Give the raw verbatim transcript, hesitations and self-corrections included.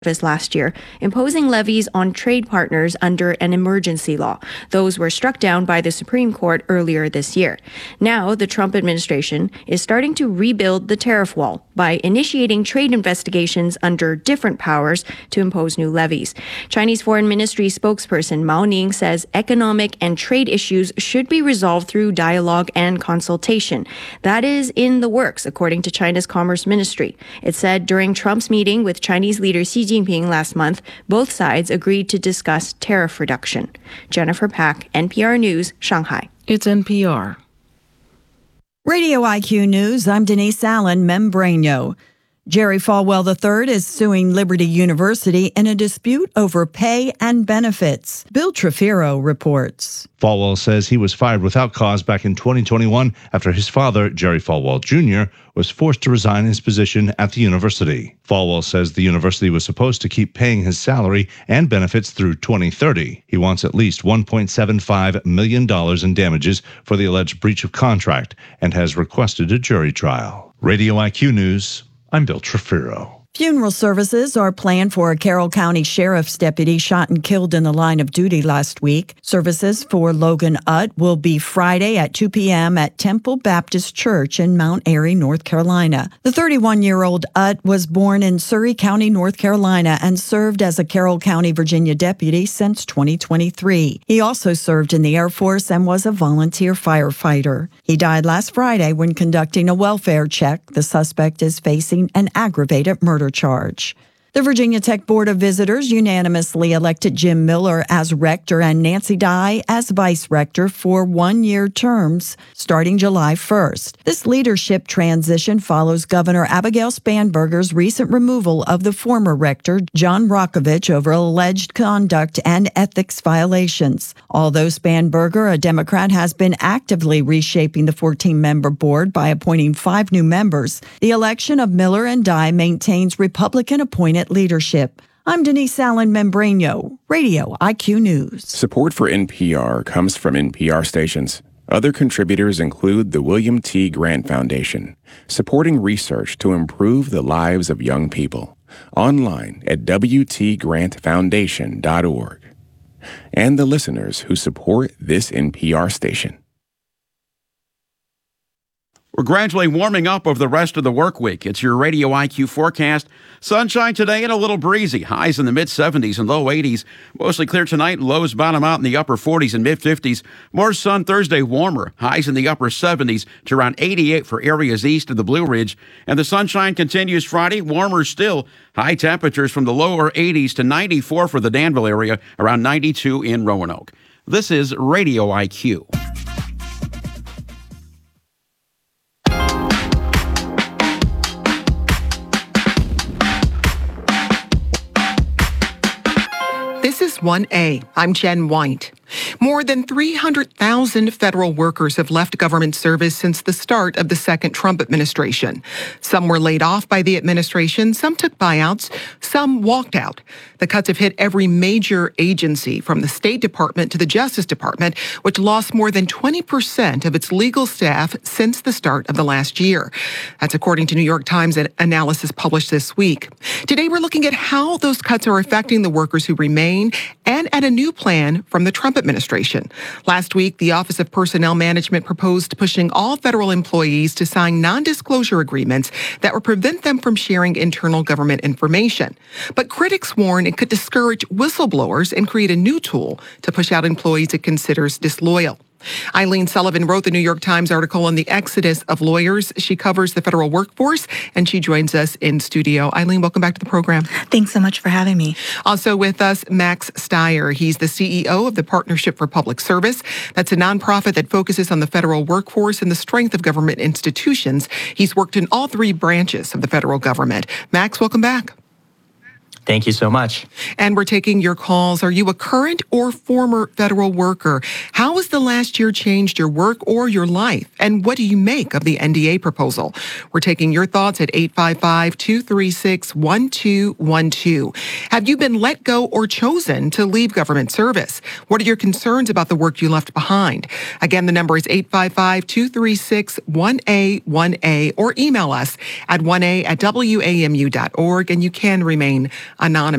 last year, imposing levies on trade partners under an emergency law. Those were struck down by the Supreme Court earlier this year. Now, the Trump administration is starting to rebuild the tariff wall by initiating trade investigations under different powers to impose new levies. Chinese Foreign Ministry spokesperson Mao Ning says economic and trade issues should be resolved through dialogue and consultation. That is in the works, according to China's Commerce Ministry. It said during Trump's meeting with Chinese leader Xi Jinping last month, both sides agreed to discuss tariff reduction. Jennifer Pack, N P R News, Shanghai. It's N P R. Radio I Q News, I'm Denise Allen, Membrano. Jerry Falwell the third is suing Liberty University in a dispute over pay and benefits. Bill Trefiro reports. Falwell says he was fired without cause back in twenty twenty-one after his father, Jerry Falwell Junior, was forced to resign his position at the university. Falwell says the university was supposed to keep paying his salary and benefits through twenty thirty. He wants at least one point seven five million dollars in damages for the alleged breach of contract and has requested a jury trial. Radio I Q News, I'm Bill Trefiro. Funeral services are planned for a Carroll County Sheriff's deputy shot and killed in the line of duty last week. Services for Logan Utt will be Friday at two p.m. at Temple Baptist Church in Mount Airy, North Carolina. The thirty-one-year-old Utt was born in Surry County, North Carolina, and served as a Carroll County, Virginia deputy since twenty twenty-three. He also served in the Air Force and was a volunteer firefighter. He died last Friday when conducting a welfare check. The suspect is facing an aggravated murder charge. The Virginia Tech Board of Visitors unanimously elected Jim Miller as rector and Nancy Dye as vice rector for one-year terms starting July first. This leadership transition follows Governor Abigail Spanberger's recent removal of the former rector, John Rokovich, over alleged conduct and ethics violations. Although Spanberger, a Democrat, has been actively reshaping the fourteen-member board by appointing five new members, the election of Miller and Dye maintains Republican-appointed leadership. I'm Denise Allen, Membrano, Radio I Q News. Support for N P R comes from N P R stations. Other contributors include the William T. Grant Foundation, supporting research to improve the lives of young people. Online at w t grant foundation dot org. And the listeners who support this N P R station. We're gradually warming up over the rest of the work week. It's your Radio I Q forecast. Sunshine today and a little breezy. Highs in the mid-seventies and low eighties. Mostly clear tonight. Lows bottom out in the upper forties and mid-fifties. More sun Thursday, warmer. Highs in the upper seventies to around eighty-eight for areas east of the Blue Ridge. And the sunshine continues Friday. Warmer still. High temperatures from the lower eighties to ninety-four for the Danville area. Around ninety-two in Roanoke. This is Radio I Q. This is one A. I'm Jen White. More than three hundred thousand federal workers have left government service since the start of the second Trump administration. Some were laid off by the administration, some took buyouts, some walked out. The cuts have hit every major agency, from the State Department to the Justice Department, which lost more than twenty percent of its legal staff since the start of the last year. That's according to New York Times analysis published this week. Today, we're looking at how those cuts are affecting the workers who remain and at a new plan from the Trump administration. Last week, the Office of Personnel Management proposed pushing all federal employees to sign non-disclosure agreements that would prevent them from sharing internal government information. But critics warn it could discourage whistleblowers and create a new tool to push out employees it considers disloyal. Eileen Sullivan wrote the New York Times article on the exodus of lawyers. She covers the federal workforce, and she joins us in studio. Eileen, welcome back to the program. Thanks so much for having me. Also with us, Max Stier. He's the C E O of the Partnership for Public Service. That's a nonprofit that focuses on the federal workforce and the strength of government institutions. He's worked in all three branches of the federal government. Max, welcome back. Thank you so much. And we're taking your calls. Are you a current or former federal worker? How is was the last year changed your work or your life? And what do you make of the N D A proposal? We're taking your thoughts at eight five five, two three six, one two one two. Have you been let go or chosen to leave government service? What are your concerns about the work you left behind? Again, the number is eight five five, two three six, one A one A, or email us at one A at W A M U dot org, and you can remain anonymous.